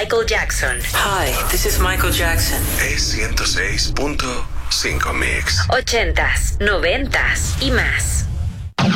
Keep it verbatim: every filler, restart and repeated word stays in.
Michael Jackson. Hi, this is Michael Jackson. Es ciento seis punto cinco Mix. Ochentas, noventas y más.